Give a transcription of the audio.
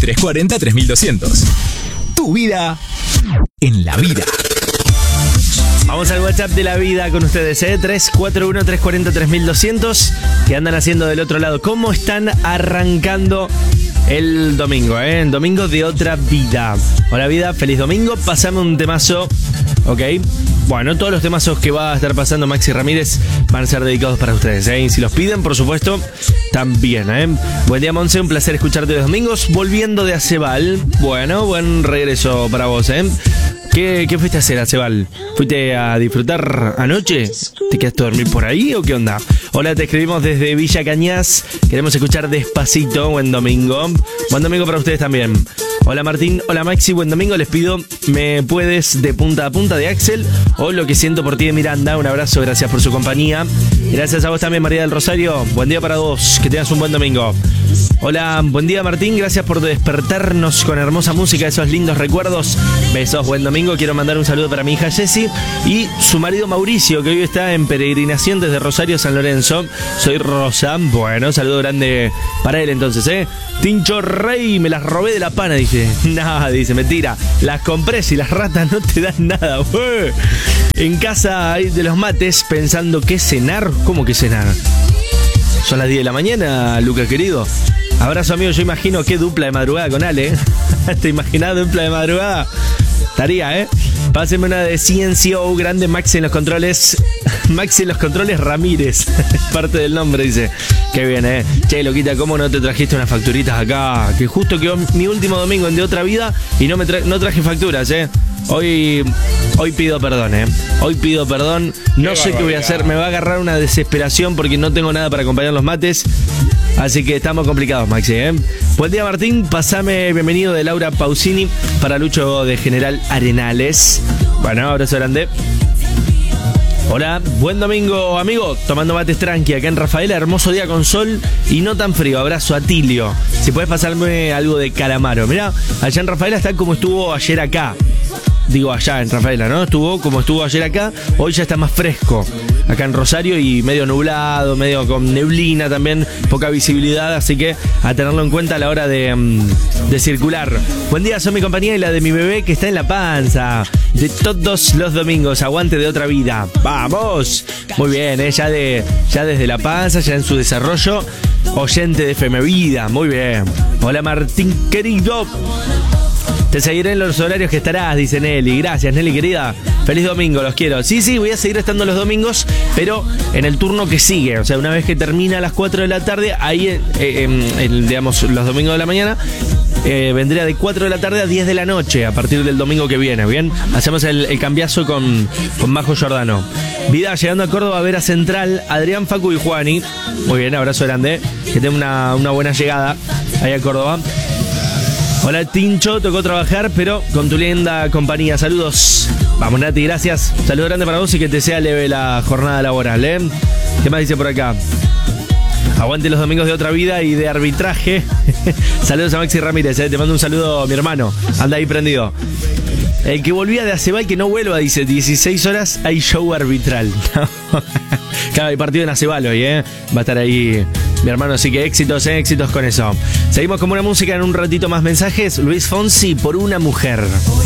340-3200. Tu vida en la vida. Vamos al WhatsApp de la vida con ustedes, 341-340-3200. ¿Qué andan haciendo del otro lado? ¿Cómo están arrancando el domingo, El domingo de otra vida. Hola vida, feliz domingo. Pasame un temazo, ok. Bueno, todos los temazos que va a estar pasando Maxi Ramírez van a ser dedicados para ustedes, Y si los piden, por supuesto, también, Buen día, Monse, un placer escucharte los domingos. Volviendo de Acebal. Bueno, buen regreso para vos, ¿Qué fuiste a hacer, Acebal? ¿Fuiste a disfrutar anoche? ¿Te quedaste a dormir por ahí o qué onda? Hola, te escribimos desde Villa Cañas. Queremos escuchar Despacito. Buen domingo. Buen domingo para ustedes también. Hola Martín, hola Maxi, buen domingo. Les pido, ¿me puedes de punta a punta de Axel? O Lo que siento por ti de Miranda. Un abrazo, gracias por su compañía. Gracias a vos también, María del Rosario. Buen día para vos, que tengas un buen domingo. Hola, buen día Martín, gracias por despertarnos con hermosa música, esos lindos recuerdos. Besos, buen domingo. Quiero mandar un saludo para mi hija Jessie y su marido Mauricio, que hoy está en peregrinación desde Rosario San Lorenzo. Soy Rosa. Bueno, saludo grande para él entonces, Tincho Rey, me las robé de la pana, dice. Nada, dice, mentira. Las compré, si las ratas no te dan nada, En casa hay de los mates pensando qué cenar. ¿Cómo que cenar? Son las 10 de la mañana, Lucas querido. Abrazo amigo, yo imagino qué dupla de madrugada con Ale, ¿Te imaginas dupla de madrugada? Estaría, Pásenme una de CNCO, grande Maxi en los controles. Maxi en los controles Ramírez. Parte del nombre, dice. Qué bien, Che, loquita, ¿cómo no te trajiste unas facturitas acá? Que justo quedó mi último domingo en De Otra Vida y no traje facturas, Hoy pido perdón, Hoy pido perdón. No sé qué voy a hacer. Me va a agarrar una desesperación porque no tengo nada para acompañar los mates. Así que estamos complicados, Maxi, Buen día, Martín. Pasame bienvenido de Laura Pausini para Lucho de General Arenales. Bueno, abrazo grande. Hola, buen domingo, amigo. Tomando mates tranqui acá en Rafaela. Hermoso día con sol y no tan frío. Abrazo a Tilio. Si puedes pasarme algo de calamaro. Mirá, allá en Rafaela está como estuvo ayer acá. Digo allá en Rafaela, ¿no? Estuvo como estuvo ayer acá. Hoy ya está más fresco acá en Rosario y medio nublado, medio con neblina también, poca visibilidad, así que a tenerlo en cuenta a la hora de circular. Buen día, son mi compañía y la de mi bebé que está en la panza. De todos los domingos, aguante De Otra Vida. ¡Vamos! Muy bien, ya desde la panza, ya en su desarrollo, oyente de FM Vida. Muy bien. Hola Martín querido. Te seguiré en los horarios que estarás, dice Nelly. Gracias, Nelly, querida. Feliz domingo, los quiero. Sí, voy a seguir estando los domingos, pero en el turno que sigue. O sea, una vez que termina a las 4 de la tarde, ahí, digamos, los domingos de la mañana, vendría de 4 de la tarde a 10 de la noche, a partir del domingo que viene, ¿bien? Hacemos el cambiazo con Majo Giordano. Vida, llegando a Córdoba a ver a Central, Adrián, Facu y Juani. Muy bien, abrazo grande. Que tenga una buena llegada ahí a Córdoba. Hola Tincho, tocó trabajar, pero con tu linda compañía. Saludos. Vamos Nati, gracias. Saludo grande para vos y que te sea leve la jornada laboral, ¿Qué más dice por acá? Aguante los domingos de Otra Vida y de arbitraje. Saludos a Maxi Ramírez, Te mando un saludo a mi hermano. Anda ahí prendido. El que volvía de Acebal que no vuelva, dice. 16 horas hay show arbitral. Claro, hay partido en Acebal hoy, Va a estar ahí mi hermano, así que éxitos con eso. Seguimos con una música, en un ratito más mensajes. Luis Fonsi, Por una mujer.